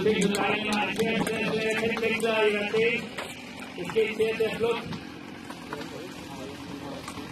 Kollegen und Teilnehmer, sehr Fettwechsel, ihr seht, es geht sehr, sehr flott.